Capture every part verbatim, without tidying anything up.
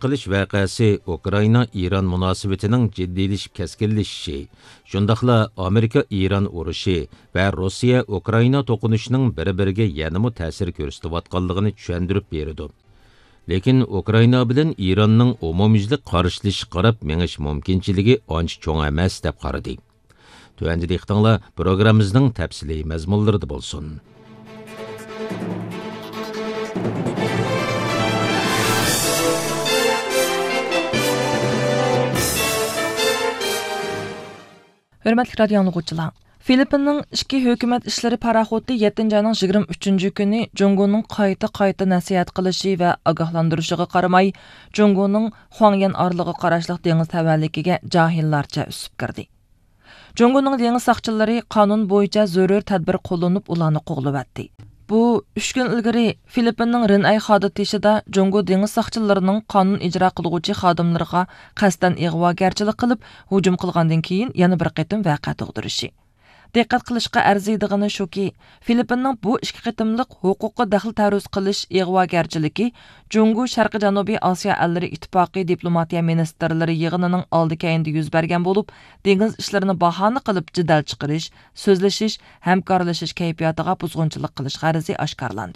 qilish vaqasi Ukraina-İran munosabatining jiddiylashib keskinlashishi, shundaqla Amerika-İran urushi va Rossiya-Ukraina to'qinishining bir-biriga yanada ta'sir ko'rsatayotganligini tushuntirib berdi. Lekin Ukraina bilan İranning umumyuzlik qarshilashiga qarab mengish mumkinchiligi ancha cho'ng emas deb qaradi. Tövəndə diqqətinizlə proqramımızın təfsili məzmunlarında bolsun. Hörmətli radio dinləyicilər, Filippinning ichki hukumat ishlari paraxoti yettinchi ayning yigirma uchinchi kuni Jungoning qayta-qayta nasihat qilishi va ogohlantirishiga qaramay, Jungoning Xuangyan orlig'iga qarashliq dengiz tavalligiga jahillarcha usib kirdi. Jungoning dengiz saqchilari qonun bo'yicha zarur tadbir qo'llanib ularni qo'g'lavatdi. Bu uch kun ilgari Filippinning Rinay xodatishida Jungo dengiz saqchilarining qonun ijro qiluvchi xodimlariga qasdan ig'vogarchilik qilib hujum qilgandan keyin yana bir qatim voqea tug'dirishi. Diqqat qilishga arziydigani shuki, Filippinning bu ikki qatimliq huquqqa daxl taruz qilish ig'vogarchiligi Jungo Sharqi Janubiy Osiyo allari ittifoqi diplomatiya ministrlari yig'inining oldi keyinda yuz bergan bo'lib, dengiz ishlarini bahona qilib jidal chiqarish, so'zlashish, hamkorlashish kayfiyatiga buzg'unchilik qilish g'arzi oshkorlandi.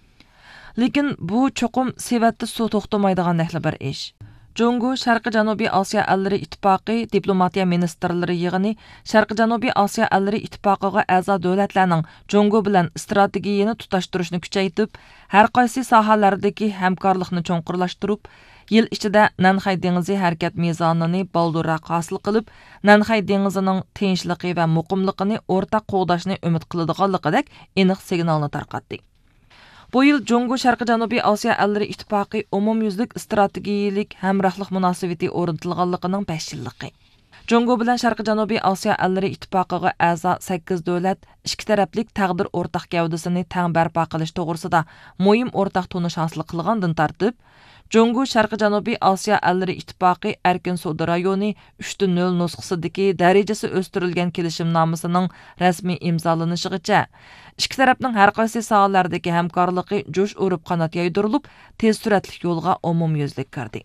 Lekin bu cho'qim sevatda suv to'xtamaydigan bir ish. Jungo Sharqi Janubiy Osiyo allari ittifoqi diplomatiya ministrlari yig'ini Sharqi Janubiy Osiyo allari ittifoqiga a'zo davlatlarning Jungo bilan strategiyani tutashtirishni kuchaytirib, har qaysi sohalardagi hamkorlikni cho'nqurlashtirib, yil ichida Nanxay dengizi harakat mezonini baldurroq hosil qilib, Nanxay dengizining tinchligi va muqimligini o'rtaq qo'g'dashni umid qiladiganligidek aniq signalni tarqatdi. Bu yil Jungo Sharqi Janubiy Osiyo allari ittifoqi umumyuzlik strategiyalik hamrohlik munosabati o'rnatilganligining besh yilligi. Jungo bilan Sharqi Janubiy Osiyo allari ittifoqiga a'zo sakkiz davlat ikki taraflik taqdir o'rtaq gavdasini tang barpo qilish to'g'risida muhim o'rtaq tunish hosil qilgandan tartib, Jungo Sharqi Janubiy Osiyo allari ittifoqi erkin savdo rayoni uch nol nusxasidagi darajasi o'stirilgan kelishimnomasining rasmiy imzolanishigacha ikki tarafning har qaysi sohalardagi hamkorligi jo'sh urib qanot yaydirilib, tez suratli yo'lga umumyuzlik kirdi.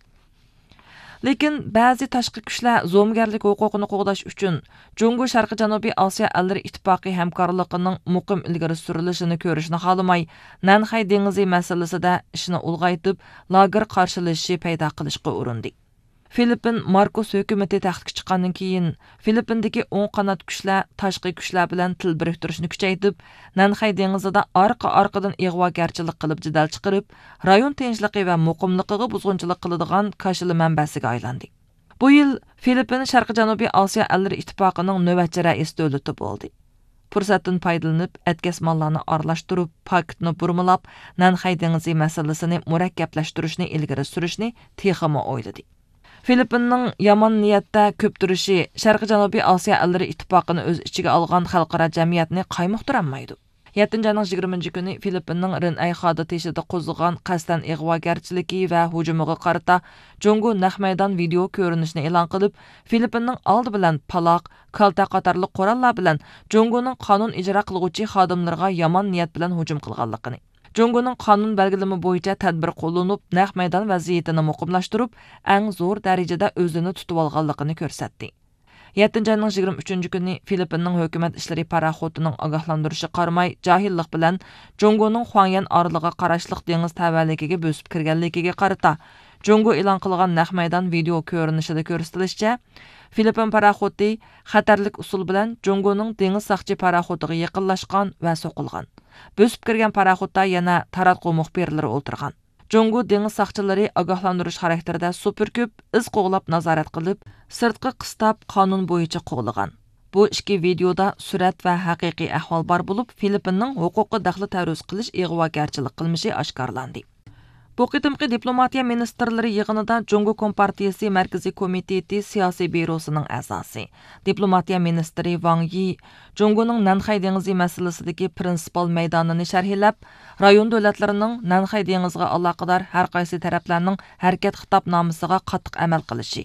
Lekin ba'zi tashqi kuchlar zo'mgarlik huquqini qo'g'dash uchun Jungo Sharqi Janubiy Osiyo allari ittifoqi hamkorligining muqim ilgari surilishini ko'rishni xohlamay, Nanxay dengizi masalasida ishni ulg'aytib, lager qarshilashni paydo qilishga urindi. Filippin Marcos hukumati taxtga chiqqandan keyin Filippindagi o'ng qanot kuchlar tashqi kuchlar bilan til biriktirishni kuchaytirib, Nanxay dengizida orqa-orqadan ig'vogarchilik qilib jidal chiqarib, rayon tinchligi va muqimligiga buzg'unchilik qiladigan kashili manbasiga aylandi. Bu yil Filippin Sharqi Janubiy Osiyo allari ittifoqining navbatchi rais davlati bo'ldi. Fursatdan foydalanib, atkasmonlarni aralashtirib, paketni burmilab, Nanxay dengizi masalasini murakkablashtirishni ilgari surishni texmo o'yladi. Filippinning yomon niyatda ko'ptirishi Sharqi Janubiy Osiyo allari ittifoqini o'z ichiga olgan xalqaro jamiyatni qaymoqtirolmaydi. yettinchi ayning yigirmanchi kuni Filippinning Rinay xodatishida qo'zg'agan qasdan ig'vogarchiligi va hujumiga qarata Jungo naq maydon video ko'rinishini e'lon qilib, Filippinning oldi bilan paloq, kalta qatorli qurollar bilan Jungoning qonun ijro qiluvchi xodimlariga yomon niyat bilan hujum qilganligini, Jungoning qonun belgilimi bo'yicha tadbir qo'llanib, naq maydon vaziyatini muqimlashtirib, eng zo'r darajada o'zini tutib olganligini ko'rsatdi. yettinchi ayning yigirma uchinchi kuni Filippinning hukumat ishlari paraxotining ogohlantirishi qaramay, jahillik bilan Jungoning Xuangyan orlig'iga qarashliq dengiz tavalligiga bo'sib kirganligiga qarata Jungo e'lon qilgan naq maydon video ko'rinishida ko'rsatilishicha, Filippin paraxoti xatarlik usul bilan Jungoning dengiz saqchi paraxotiga yaqinlashgan va so'qilgan. Bo'sib kirgan paraxotda yana taratqu muxbirlari o'ltirgan. Jungo dengiz saqchilari ogohlantirish xarakterida super ko'p iz qo'g'lab nazorat qilib, sirtqi qistab qonun bo'yicha qo'g'lagan. Bu ikki videoda surat va haqiqiy ahvol bor bo'lib, Filippinning huquqi daxli taruz qilish ig'vogarchilik qilmishi oshkorlandi. Bu qitimqi diplomatiya ministrlari yig'inida Jungo Kompartiyasi Markaziy komiteti siyosiy bürosining a'zosi, diplomatiya ministri Wang Yi, Jungoning Nanxay dengizi masalasidagi prinsipal maydonini sharhlab, rayon davlatlarining Nanxay dengiziga aloqador har qaysi taraflarning harakat xitobnomasiga qattiq amal qilishi,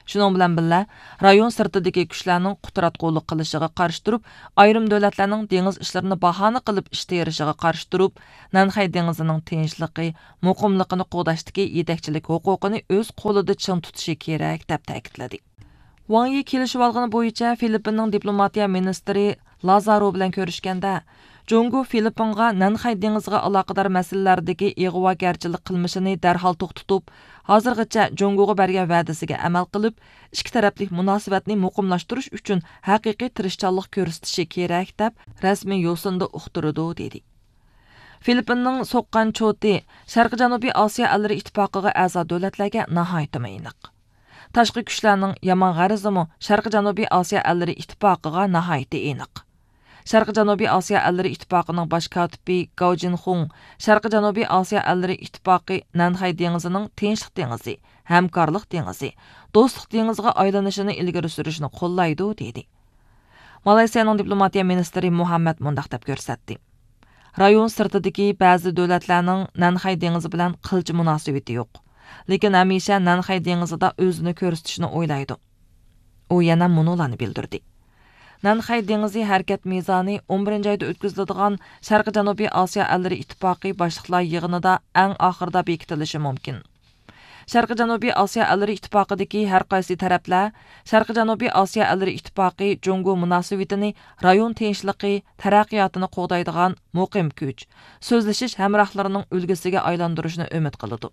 Şunun bilan birga, rayon sirtidagi kuchlarning qutratqulik qilishiga qarshi turib, ayrim davlatlarning dengiz ishlarini bahona qilib ishda yerishiga qarshi turib, Nanxay dengizining tinchligi, muqimligini qo'g'dashdagi yetakchilik huquqini o'z qo'lida ching tutishi kerak deb ta'kidladi. Wang Yi kelishib olgani bo'yicha Filippinning diplomatiya ministri Lazaro bilan ko'rishganda, Jungo Filippinga Nanxay dengiziga aloqador masalalardagi ig'vogarchilik qilmishini darhol to'xtatib, hozirgacha Jungoga bergan va'dasiga amal qilib, ikki taraflik munosabatni muqimlashtirish uchun haqiqiy tirishchanlik ko'rsatishi kerak deb rasmiy yo'sinda uqtirdi dedi. Filippinning so'qqan choti Sharqiy Janubiy Osiyo allari ittifoqiga a'zo davlatlarga nihoyat aniq. Tashqi kuchlarning yomon g'arizimi Sharqiy Janubiy Osiyo allari ittifoqiga nihoyat aniq. Sharqiy Janubiy Osiyo allari ittifoqining bosh kotibi Gao Jinhong Sharqiy Janubiy Osiyo allari ittifoqi Nanxay dengizining tinchlik dengizi, hamkorlik dengizi, do'stlik dengiziga aylanishini ilgari surishni qo'llaydi dedi. Malayziyaning diplomatiya ministri Muhammad Mundaq deb ko'rsatdi. Rayon sirtidagi ba'zi davlatlarning Nanxay dengizi bilan qilchi munosabati yo'q. Lekin hamisha Nanxay dengizida o'zini ko'rsatishni o'ylaydi. U yana munolarni bildirdi. Nanxay dengizi harakat mezoni o'n birinchi oyda o'tkaziladigan Sharqiy Janubiy Osiyo allari ittifoqi boshliqlar yig'inida eng oxirida bekitilishi mumkin. Sharqiy Janubiy Osiyo allari ittifoqidagi har qaysi taraflar Sharqiy Janubiy Osiyo allari ittifoqi Jungo munosabatini rayon tinchligi, taraqqiyotini qo'g'daydigan muqim kuch, so'zlashish hamrohlarining ulgisiga aylantirishni umid qiladi.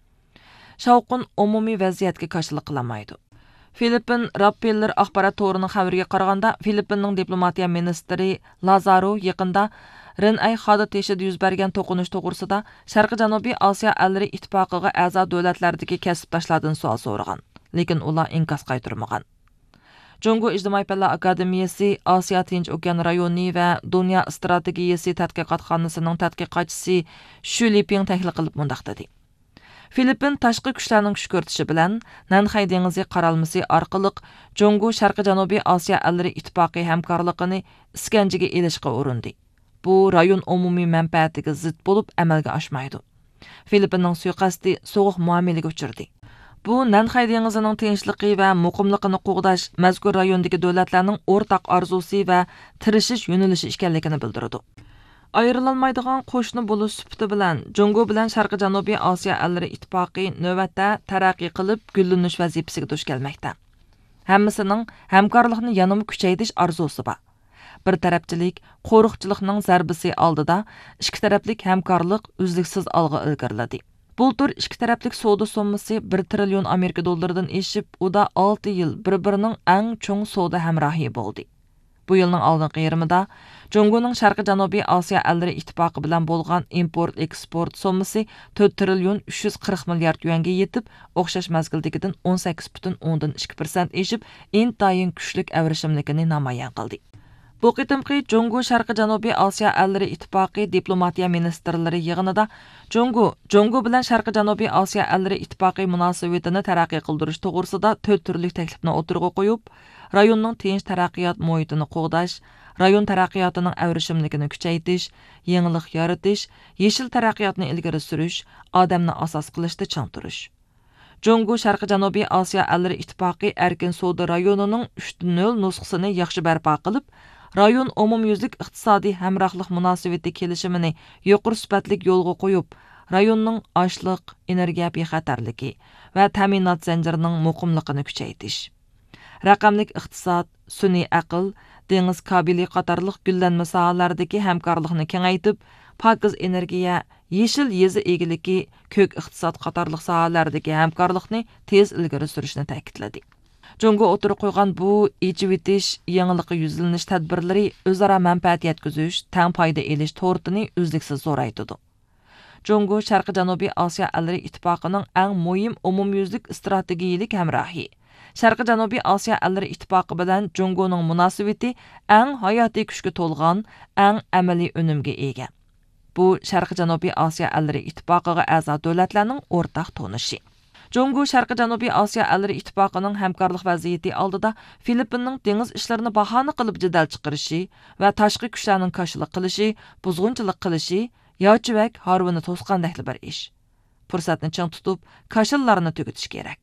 Shavqin umumiy vaziyatga qarshilik qilmaydi. Filippin Rappellar axborot to'rining xabariga qaraganda, Filippinning diplomatiya ministri Lazaro yaqinda Rinay Xada teshida yuz bergan to'qinish to'g'risida Sharqiy Janubiy Osiyo allari ittifoqiga a'zo davlatlardagi kasbdoshlardan savol so'ragan, lekin ular inkos qaytarmagan. Jungo ijtimoiy fanlar akademiyasi Osiyo Tinch okean rayoni va dunyo strategiyasi tadqiqotxonasining tadqiqotchisi Shu Liping tahlil qilib mundaq dedi. Filippin tashqi kuchlarning kuch ko'rsatishi bilan Nanxay dengizi qaralmasi orqali Jungo Sharqiy Janubiy Osiyo allari ittifoqi hamkorligini iskanjiga elishga urindi. Bu rayon umumiy manfaatiga zid bo'lib amalga oshmaydi. Filippinning suiqasdi so'g'uq muomalaga uchirdi. Bu Nanxay dengizining tinchligi va muqimligini qo'g'dash mazkur rayondagi davlatlarning o'rtaq orzusi va tirishish yo'nalishi ekanligini bildirdi. Ayrılalmaydigan qo'shni bo'lish sifati bilan Jungo bilan Sharqiy Janubiy Osiyo allari ittifoqi navbatda taraqqiy qilib gullanish vazifasiga duch kelmoqda. Hammasining hamkorlikni yanada kuchaytirish orzusi bor. Bir tarafchilik, qo'riqchilikning zarbisi oldida ikki taraflik hamkorlik uzluksiz olg'a ilgariladi. Bultur ikki taraflik savdo summasi bir trillion Amerika dollaridan eshib, uda olti yil bir-birining eng cho'ng savdo hamrohi bo'ldi. Bu yilning oldingi yarmida Jungoning Sharqiy Janubiy Osiyo allari ittifoqi bilan bo'lgan import-eksport summasi to'rt trillion uch yuz qirq milliard yuanga yetib, o'xshash mazgildagidan o'n sakkiz butun o'ndan ikki persent eshib, intayin kuchlik avrishimligini namoyon qildi. Bu qitimqi Jungo Sharqiy Janubiy Osiyo allari ittifoqi diplomatiya ministrlari yig'inida Jungo, Jungo bilan Sharqiy Janubiy Osiyo allari ittifoqi munosabatini taraqqiy qildirish to'g'risida to'rt turli taklifni o'tirg'a qo'yib, rayonning tinch taraqqiyot muhitini qo'g'dash, rayon taraqqiyotining avrishimligini kuchaytirish, yangilik yaratish, yeshil taraqqiyotni ilgari surish, odamni asos qilishda chang turish. Jungo Sharqiy Janubiy Osiyo allari ittifoqi erkin savdo rayonining uch nol nusxasini yaxshi barpo qilib, rayon umumyuzlik iqtisodiy hamrohlik munosabati kelishimini yuqori sifatli yo'lga qo'yib, rayonning ochliq, energiya bexatarligi va ta'minot zanjirining muqimligini kuchaytirish, raqamlik iqtisod, sun'iy aql, dengiz kabeli qatorliq gullanma sohalaridagi hamkorlikni kengaytib, pokiz energiya, yeshil yezi egiligi, ko'k iqtisod qatorliq sohalardagi hamkorlikni tez ilgari surishni ta'kidladi. Jungo o'tirib qo'ygan bu ijvitish, yangilikqa yuzlanish tadbirlari o'zaro manfaat yetkazish, tang foyda elish to'rtini uzluksiz zo'raytdi. Jungo Sharqiy Janubiy Osiyo allari ittifoqining eng muhim umumyuzlik strategiyalik hamrohi. Sharqiy Janubiy Osiyo allari ittifoqi bilan Jungoning munosabati eng hayotiy kuchga to'lgan, eng amaliy unumga ega. Bu Sharqiy Janubiy Osiyo allari ittifoqiga a'zo davlatlarning o'rtaq tonishi. Jungo Sharqiy Janubiy Osiyo allari ittifoqining hamkorlik vaziyati oldida Filippinning dengiz ishlarini bahona qilib jadal chiqarishi va tashqi kuchlarning qarshilik qilishi, buzg'unchilik qilishi, yochivak harvini to'sqandakli bir ish. Fursatni chang tutib, qashillarni tugutish kerak.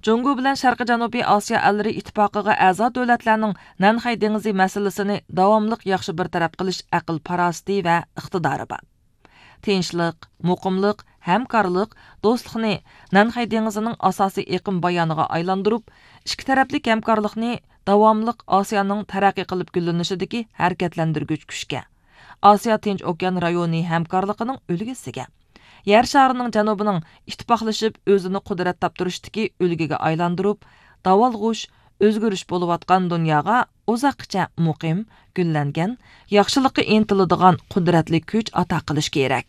Jungo bilan Sharqi Janubiy Osiyo ellari ittifoqiga a'zo davlatlarning Nanxay dengizi masalasini davomliq yaxshi bir taraf qilish aql parasti va iqtidori bor. Tinchlik, muqimlik, hamkorlik, do'stlikni Nanxay dengizining asosiy iqlim bayoniga aylantirib, ikki taraflik hamkorlikni davomliq Osiyoning taraqqiy qilib gullanishidagi harakatlantirgich kuchga, Osiyo Tinch okean rayoni hamkorligining ulgisiga, yer sharining janubining ittifoqlashib o'zini qudrat toptirishdagi ulgiga aylantirib, davolg'ush, o'zgarish bo'layotgan dunyoga uzoqcha muqim, gullangan, yaxshilikqa intiladigan qudratli kuch ato qilish kerak.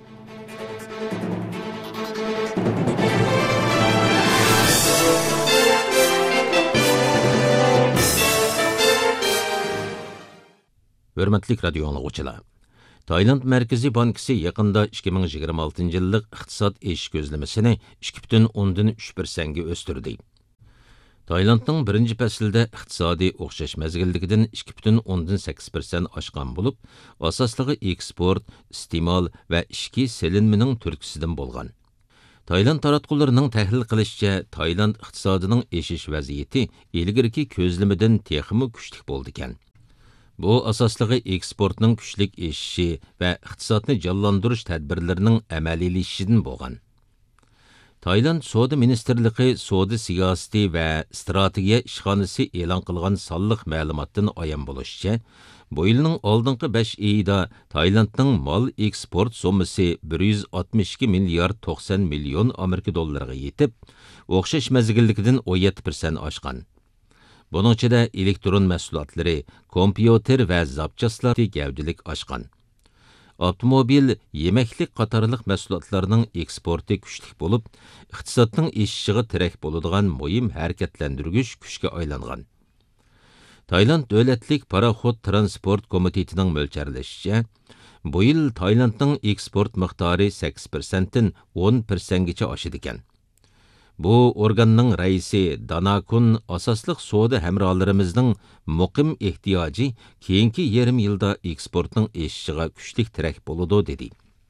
Hürmetlik radio anlıqçılar. Tayland Mərkəzi Bankası yaqında ikki ming yigirma oltinchi yillik iqtisod eşiş gözlemesini ikki butun o'ndan uch persentga o'stirdi. Taylandning birinchi faslida iqtisodiy o'xshash mezgilligidan ikki butun o'ndan sakkiz persent oshgan bo'lib, asosligi eksport, iste'mol va ichki selinmaning turtkisidan bo'lgan. Tayland taratqullarining tahlil qilishicha, Tayland iqtisodining eshish vaziyati ilgirki ko'zlamidan texmi kuchli bo'ldi ekan. Bu asosligi eksportning kuchlik eshishi va iqtisodni jonlantirish tadbirlarining amaliylashishidan bo'lgan. Tayland Savdo Ministerligi savdo siyosati va strategiya ishxonasi e'lon qilgan sonliq ma'lumotdan ayon bo'lishicha, bu yilning oldingi besh oyida Taylandning mol eksport summasi bir yuz oltmish ikki milliard to'qson million Amerika dollariga yetib, o'xshash mezgilligidan o'n yetti persent oshgan. Bunun içinde elektron mahsulotlari, kompyuter va zapchastlari gavdilik oshgan. Avtomobil, yemeklik qatorliq mahsulotlarning eksporti kuchli bo'lib, iqtisodning eshishiga tirak bo'ladigan muhim harakatlantirgich kuchga aylangan. Tayland davlatlik paraxod transport komitetining mo'ljallashicha, bu yil Taylandning eksport miqdori sakkiz persentdan o'n persentgacha oshadi ekan. Bu organning raisi Danakun asosliq savdo hamrohlarimizning muqim ehtiyoji keyingi yarim yilda eksportning eshishiga kuchli tirak bo'ladi dedi.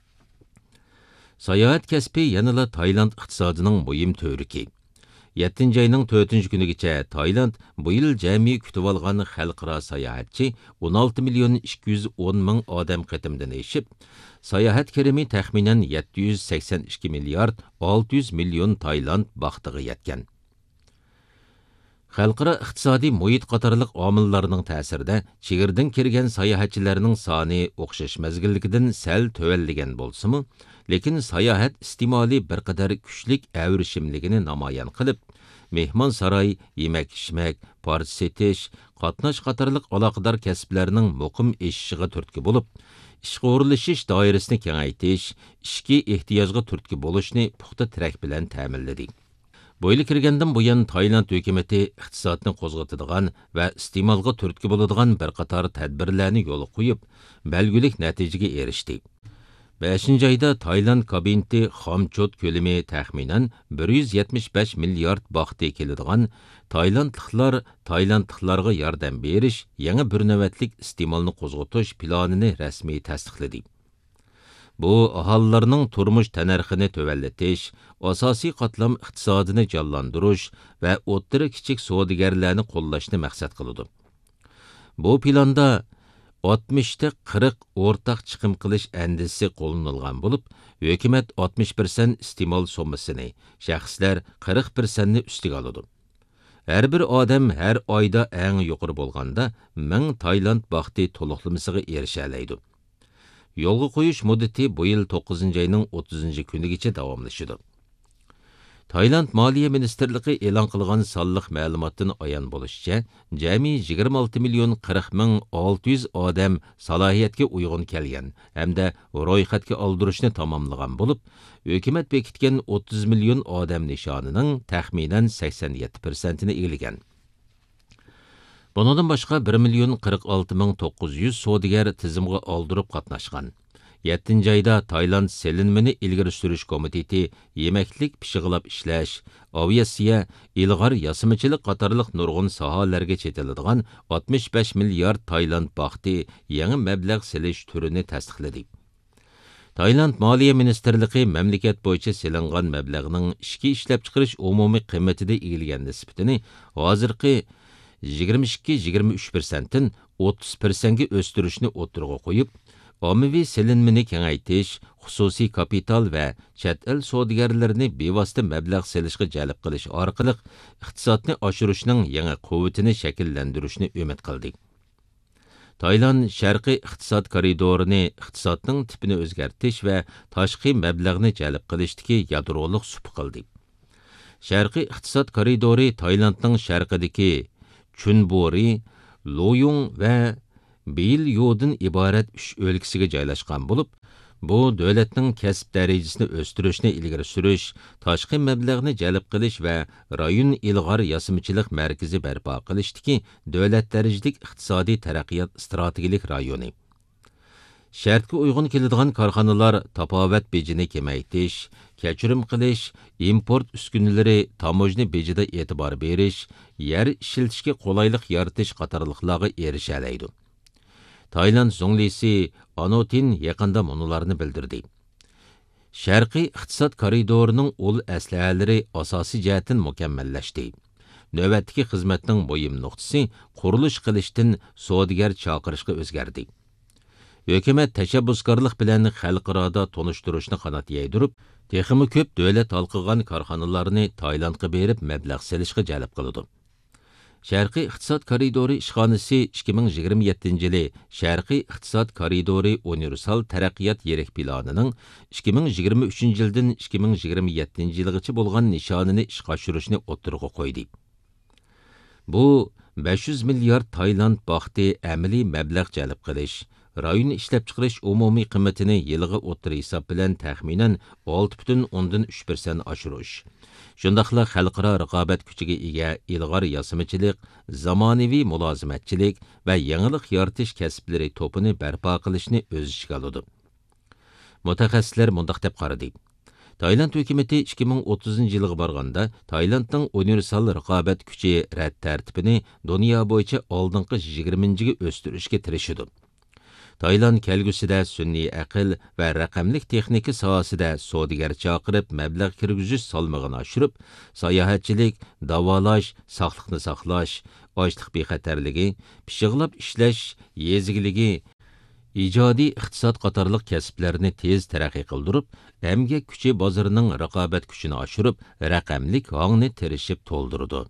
Sayohat kasbi yanada Tayland iqtisodining muhim to'riki. yettinchi ayning to'rtinchi kunigacha Tayland bu yil jami kutib olgan xalqaro sayohatchi o'n olti million ikki yuz o'n ming odam qatimdan eshib, sayohat kirimi taxminan yetti yuz sakson ikki milliard olti yuz million Tayland baxtiga yetgan. Xalqaro iqtisodiy muhit qatorliq omillarning ta'sirida chegirdan kirgan sayohatchilarning soni o'xshash mezgilligidan sal tövalligan bo'lsa-mu, lekin sayohat iste'moli bir qadar kuchlik avrishimligini namoyon qilib, mehmon saroy, yemak-ichmak, parcha setish, qatnash qatorliq aloqador kasblarning muqim eshishiga turtki bo'lib, ishga o'rlashish doirasini kengaytirish, ishki ehtiyojga turtki bo'lishni puxta tirak bilan ta'minladi. Bu yil kirgandan buyon Tayland hukumati iqtisodni qo'zg'atadigan va iste'molga turtki bo'ladigan bir qator tadbirlarni yo'l qo'yib, belgilik natijaga erishdi. beshinchi ayda Tayland kabineti xomchot ko'lami taxminan bir yuz yetmish besh milliard baxti keladigan Taylandliklar Taylandliklarga yordam berish, yangi bir navbatlik iste'molni qo'zg'atish planini rasmiy tasdiqladi. Bu aholilarning turmush tanarxini tövallatish, asosiy qatlam iqtisodini jonlantirish va o'rta kichik savdogarlarni qo'llashni maqsad qiladi. Bu planda oltmishta qirq o'rtaq chiqim qilish andisi qo'llanilgan bo'lib, hukumat oltmish persent iste'mol summasini, shaxslar qirq persentni ustiga oladi. Har bir odam har oyda eng yuqori bo'lganda ming Tayland baxti to'liqlamasiga erisha oladi. Yo'lga qo'yish muddati bu yil to'qqizinchi ayning o'ttizinchi kunigacha davomlashadi. Tayland Moliya Ministerligi e'lon qilgan sonliq ma'lumotdan ayon bo'lishicha, jami yigirma olti million qirq ming olti yuz odam salohiyatga uyg'un kelgan hamda ro'yxatga oldirishni tamomlagan bo'lib, hukumat bekitgan o'ttiz million odam nishonining taxminan sakson yetti persentini egallagan. Bundan boshqa bir million qirq olti ming to'qqiz yuz savdogar tizimga oldirib qatnashgan. yettinchi ayda Tayland selinmini ilgari surish komiteti yemeklik pishig'ilab ishlash, aviasiya, ilg'or yasimichilik qatorliq nurg'un sohalarga chetiladigan oltmish besh milliard Tayland baxti yangi mablag' selish turini tasdiqladi. Tayland Moliya Ministerligi mamlakat bo'yicha selingan mablag'ning ishki ishlab chiqarish umumiy qiymatida egilgan nisbatini hozirgi yigirma ikki yigirma uch persentdan o'ttiz persentga o'stirishni o'tirg'a qo'yib, ommaviy selinmani kengaytirish, xususiy kapital va chet el savdogarlarini bevosita mablag' selishga jalb qilish orqali iqtisodni oshirishning yangi quvvatini shakllantirishni umid qildik. Tayland sharqiy iqtisod koridorini iqtisodning tipini o'zgartirish va tashqi mablag'ni jalb qilishdagi yadroliq sup qildi. Sharqiy iqtisod koridori Taylandning sharqidagi Chunbori, Loyung va Beil-yo'dan iborat uch o'lkasiga joylashgan bo'lib, bu davlatning kasb darajasini o'stirishni ilgari surish, tashqi mablag'ni jalb qilish va rayon ilg'or yasimichilik markazi barpo qilishdagi davlat darajalik iqtisodiy taraqqiyot strategik rayoni. Shartga uyg'un keladigan korxonalar tafovut bejini kamaytirish, kechirim qilish, import uskunalari tamojni bejida e'tibor berish, yer ishlatishga qulaylik yaratish qatorliqlarga erisha oladi. Tayland zunglisi Anotin yaqinda munolarni bildirdi. Sharqiy iqtisod koridorining ul aslahalari asosiy jihatdan mukammallashdi. Navbatdagi xizmatning muhim nuqtasi qurilish qilishdan savdogar chaqirishga o'zgardi. Hukumat tashabbuskorlik bilan xalqaro tonishtirishni qanot yaydirib, texmi ko'p davlat talqigan korxonalarni Taylandga berib mablag' selishga jalb qildi. Sharqiy iqtisod koridori ishxonasi ikki ming yigirma yettinchi yili Sharqiy iqtisod koridori universal taraqqiyot yirik planining ikki ming yigirma uchinchi yildan ikki ming yigirma yettinchi yilgacha bo'lgan nishonini ishga oshirishni o'tirg'a qo'ydi. Bu besh yuz milliard Tayland baxti amaliy mablag' jalb qilish, rayon ishlab chiqarish umumiy qiymatini yilga o'tir hisob bilan taxminan olti butun o'ndan uch persent oshirish. Shundaqla xalqaro raqobat kuchiga ega ilg'or yasimichilik, zamonaviy mulozimatchilik va yangilik yaratish kasblari to'pini barpo qilishni o'z ichiga oladi. Mutaxassislar mundaq deb qaradi. Tayland hukumati ikki ming o'ttizinchi yilga borganda Taylandning universal raqobat kuchi rad tartibini dunyo bo'yicha oldingi yigirmanchiga o'stirishga tirishadi. Tayland kelgusida sun'iy aql va raqamlik texnika sohasida savdogar chaqirib mablag' kirgizish salmog'ini oshirib, sayohatchilik, davolash, sog'liqni saqlash, ochliq bexatarligi, pishiqlab ishlash, yezgiligi, ijodiy iqtisod qatorliq kasblarni tez taraqqiy qildirib, emgak kuchi bozorining raqobat kuchini oshirib, raqamlik hongni tirishib to'ldirdi.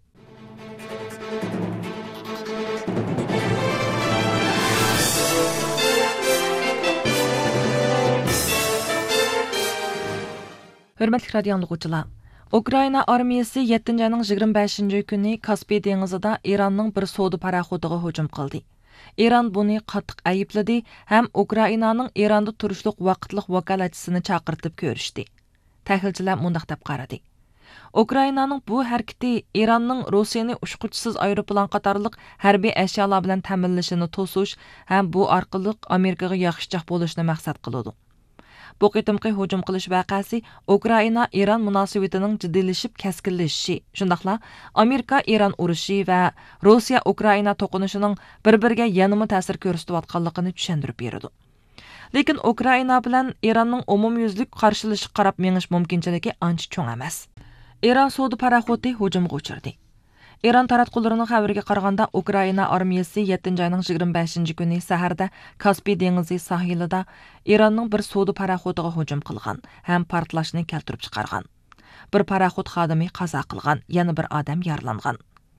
Hörmətli radio dinləyicilər, Ukrayna armiyası yettinci ayının yigirma beshinchi kuni Kaspiy dengizida İranның bir savdo paraxodiga hujum qildi. İran buni qattiq ayıpladı ham Ukraynaning Ironda turishliq vaqtliq vakolatchisini chaqirtib ko'rishdi. Tahlilchilar mundaq deb qaradi. Ukraynaning bu harakati İranning Rossiyani ushquchisiz aeroplan qatorliq harbiy ashyolar bilan ta'minlashini to'sish ham bu orqali Amerikaga yaxshichaq bo'lishni maqsad qiladi. Bu qitimqi hujum qilish vaqasi Ukrayna-İran munosabatining jiddiylashib kaskinlashishi, shundaqla Amerika-İran urushi va Rossiya-Ukrayna to'qinishining bir-biriga yanama ta'sir ko'rsatayotganligini tushuntirib beradi. Lekin Ukrayna bilan İranning umumyuzlik qarshilashib qarab menish mumkinchiligi ancha cho'ng emas. İran savdo paraxodi hujumga uchirdi. İran taratqullarining xabariga qaraganda Ukrayna armiyasi yettinchi ayning yigirma beshinchi kuni saharda Kaspiy dengizi sahilida İranning bir savdo paraxodiga hujum qilgan, ham portlashni keltirib chiqargan. Bir paraxod xodimi qazo qilgan, yana bir odam yaralangan.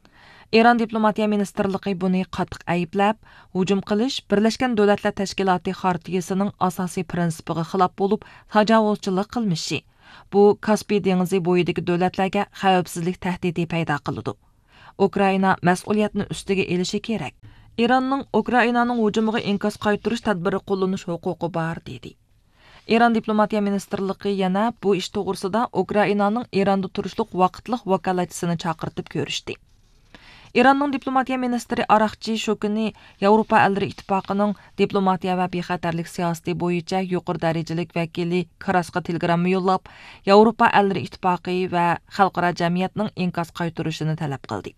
İran diplomatiya ministerligi buni qattiq ayblab, hujum qilish Birlashgan Davlatlar Tashkiloti xartiyasining asosiy prinsipiga xilof bo'lib, tajovuzchilik qilmishi. Bu Kaspiy dengizi bo'yidagi davlatlarga xavfsizlik tahdidi paydo qiladi. Ukrayna mas'uliyatni ustiga elishi kerak. İranning Ukraynaning hujumiga inkas qaytarish tadbiri qo'llanish huquqi bor dedi. İran diplomatiya ministerligi yana bu ish to'g'risida Ukraynaning Ironda turishliq vaqtliq vakolatchisini chaqirtib ko'rishdi. İranning diplomatiya ministri Araqchi shu kuni Yevropa Ellari ittifoqining diplomatiya va bexatarlik siyosati bo'yicha yuqori darajalik vakili Karasqa telegramma yo'llab, Yevropa Ellari ittifoqi va xalqaro jamiyatning inkas qaytarishini talab qildi.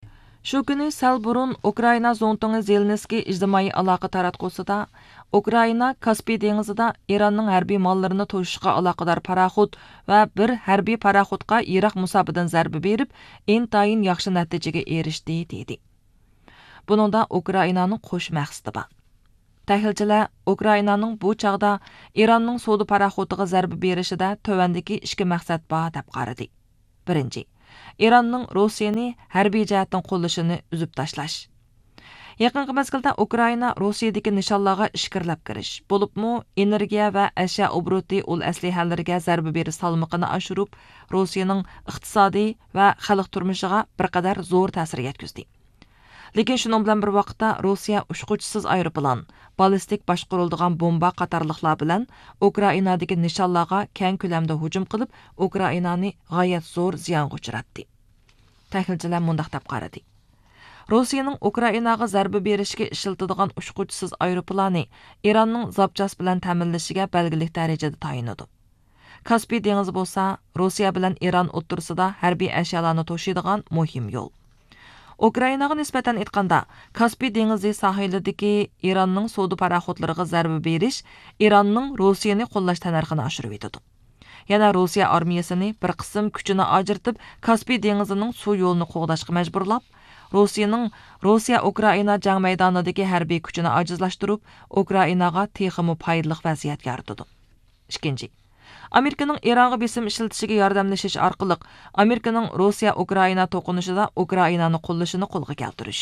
Shu kuni sal burun Ukraina zontoni Zelenskiy ijtimoiy aloqa taratqusida Ukraina Kaspiy dengizida Iranning harbiy mollarini to'shishga aloqador paraxod va bir harbiy paraxodga Iroq musobidan zarba berib, intayin yaxshi natijaga erishdi dedi. Buningda Ukrainaning qo'sh maqsadi bor. Tahlilchilar Ukrainaning bu chaqda Iranning savdo paraxodiga zarba berishida tövandagi ikki maqsad bor deb qaradi. Birinchi, Iranning Rossiyani harbiy jihatdan qo'llashini uzib tashlash. Yaqinqi mezgilda Ukraina Rossiyadagi nishonlarga ishkirlab kirish, bo'libmi energiya va ashyo obroti ul aslihalariga zarba berish salmoqini oshirib, Rossiyaning iqtisodiy va xalq turmushiga bir qadar zo'r ta'sir yetkazdi. Lekin shuning bilan bir vaqtda Rossiya ushquchisiz aeroplan, ballistik boshqariladigan bomba qatorliqlar bilan Ukrainadagi nishonlarga keng ko'lamda hujum qilib, Ukrainani g'oyat zo'r ziyonga uchratdi. Tahlilchilar mundaq deb qaradi. Rossiyaning Ukrainaga zarba berishga ishiltadigan ushquchisiz aeroplani Iranning zapchas bilan ta'minlashiga belgilik darajada tayinadi. Kaspiy dengizi bo'lsa, Rossiya bilan Iran o'rtasida harbiy ashyolarni to'shiydigan muhim yo'l. Ukrainaga nisbatan aytganda, Kaspiy dengizi sohilidagi Iranning savdo paraxodlariga zarba berish Iranning Rossiyani qo'llash tanarxini oshirib etadi. Yana Rossiya armiyasini bir qism kuchini ajratib, Kaspiy dengizining suv yo'lini qo'g'dashga majburlab, Rossiyaning Rossiya Ukraina jang maydonidagi harbiy kuchini ajizlashtirib, Ukrainaga texmi foydali vaziyat yaratadi. Ikkinchi, Amerikaning Ironga besim ishlatishiga yordamlashish orqali Amerikaning Rossiya Ukraina to'qinishida Ukrainani qo'llashini qo'lga keltirish.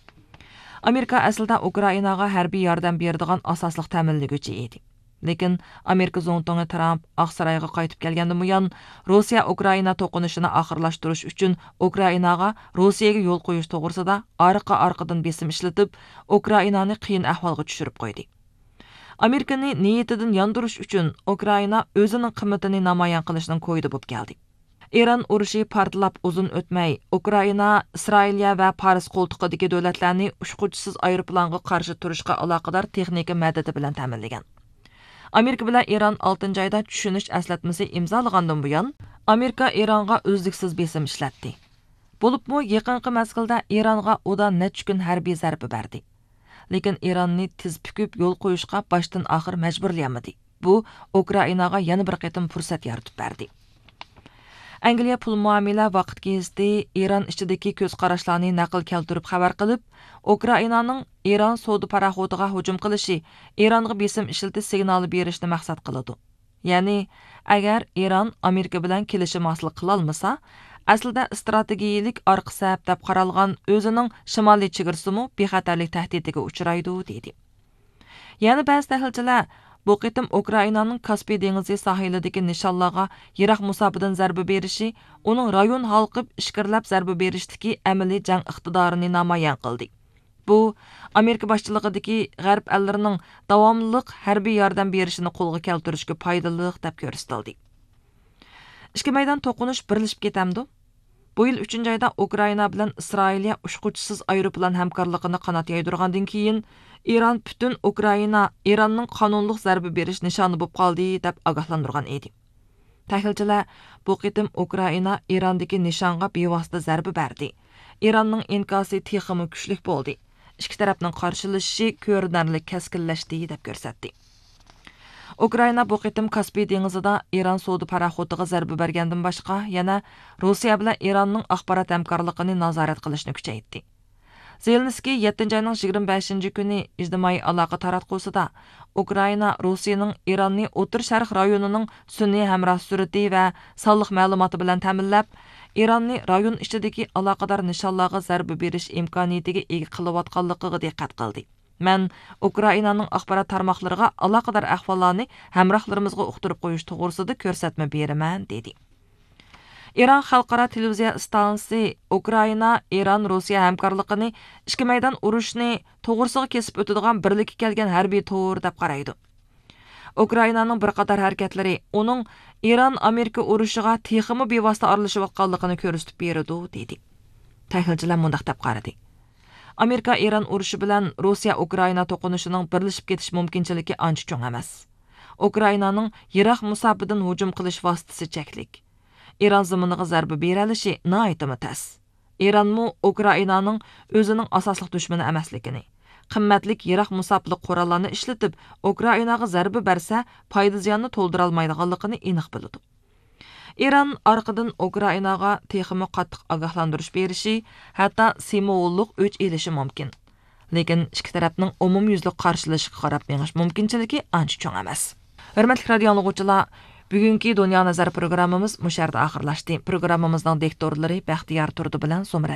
Amerika aslida Ukrainaga harbiy yordam beradigan asosliq ta'minlovchi edi. Lekin Amerika zontoni Trump Oqsaroyga qaytib kelgandan buyon Rossiya Ukraina to'qinishini oxirlashtirish uchun Ukrainaga Rossiyaga yo'l qo'yish to'g'risida orqa-orqadan besim ishlatib, Ukrainani qiyin ahvolga tushirib qo'ydi. Amerikani niyatidan yondirish uchun Ukraina o'zining qimmatini namoyon qilishdan ko'ydi bo'lib keldi. Iran urushi portlab uzun o'tmay, Ukraina, Isroiliya va Paris qo'ltiqidagi davlatlarni ushquchisiz aeroplanga qarshi turishga aloqador texnika madadi bilan ta'minlagan. Amerika bilan Iran oltinchi oyda tushunish aslatmasi imzolagandan buyon Amerika Ironga uzluksiz besim ishlatdi. Bo'libmi yaqinqi mezgilda Ironga uda necha kun harbiy zarba berdi. Lekin Iranni tiz pukib yo'l qo'yishga boshdan oxir majburlayamadi. Bu Ukrainaga yana bir qatim fursat yaratib berdi. Angliya pul muomala vaqt gazeti Iran ichidagi ko'z qarashlarni naql keltirib xabar qilib, Ukrainaning Iran savdo paraxodiga hujum qilishi Ironga besim ishiltish signali berishni maqsad qiladi. Ya'ni, agar Iran Amerika bilan kelishim hosil qila olmasa, aslida strategiyalik orqa sabab deb qaralgan o'zining shimoliy chegarasimi bexatarlik tahdidiga uchraydi dedi. Yana ba'zi tahlilchilar bu qitim Ukrainaning Kaspiy dengizi sohilidagi nishonlarga Iroq musobidan zarba berishi, uning rayon halqib ishkirlab zarba berishdagi amaliy jang iqtidorini namoyon qildi. Bu Amerika boshchiligidagi g'arb allarining davomliq harbiy yordam berishini qo'lga keltirishga foydali deb ko'rsatildi. Ikki maydon to'qinish birlashib ketamdi. Bu yil uchinchi oyda Ukraina bilan Isroiliya ushquchisiz aeroplan hamkorligini qanot yaydirgandan keyin Iran butun Ukraina Iranning qonunliq zarba berish nishoni bo'lib qoldi deb ogohlantirgan edi. Tahlilchilar bu qitim Ukraina Irandagi nishonga bevosita zarba berdi. Iranning inkosi texmi kuchli bo'ldi. Ikki tarafning qarshilashishi ko'rinarli keskinlashdi deb ko'rsatdi. Ukraina bu qitim Kaspiy dengizida Iran savdo paraxodiga zarba bergandan boshqa yana Rossiya bilan Iranning axborot hamkorligini nazorat qilishni kuchaytirdi. Zelenskiy yettinchi oyning yigirma beshinchi kuni ijtimoiy aloqa taratqusida Ukraina Rossiyaning Iranni O'tir Sharq rayonining sun'iy hamroh surati va sonliq ma'lumoti bilan ta'minlab, Iranni rayon ichidagi aloqador nishonlarga zarba berish imkoniyatiga ega qilayotganligiga diqqat qildi. Men Ukrainaning axborot tarmoqlariga aloqador ahvollarni hamrohlarimizga uqtirib qo'yish to'g'risida ko'rsatma beraman dedi. Iran xalqaro televiziya stansiyasi Ukraina Iran Rossiya hamkorligini ikki maydon urushni to'g'risiga kesib o'tadigan birlikka kelgan harbiy to'r deb qaraydi. Ukrainaning bir qator harakatlari uning Iran Amerika urushiga texmi bevosita aralashayotganligini ko'rsatib beradi dedi. Tahlilchilar mundaq deb qaradi. Amerika Iran urushi bilan Rossiya Ukraina to'qinishining birlashib ketish mumkinchiligi ancha cho'ng emas. Ukrainaning Iroq musobidan hujum qilish vositasi cheklik. Iran ziminiga zarba berilishi nihoyatda tas. İranmı Ukraynaның özünün asaslıq düşməni emasligini, qimmatlik yiroq musafirlik qurollarni ishlatib, Ukraynaga zarba bersa, foyda ziyonni to'ldira olmaydiganligini aniq biladi. İran arqadan Ukraynaga texmi qattiq ogohlantirish berishi, hatto simvollik o'ch elishi mumkin. Lekin ikki tarafning umumyuzlik qarshilashiga qarab menish mumkinchiligi ancha cho'ng emas. Hurmatli radio anglag'uvchilar, bugungi Dunyo nazar programmamiz musharda oxirlashdi. Programmamizning diktorlari Baxtiyor Turdi bilan So'mra